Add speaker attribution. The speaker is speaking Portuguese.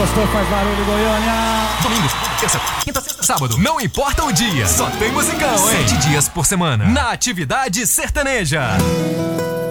Speaker 1: gostou, faz barulho, Goiânia.
Speaker 2: Domingo, terça, quinta, sexta, sábado. Não importa o dia, só tem musicão, hein? 7 dias por semana. Na Atividade Sertaneja.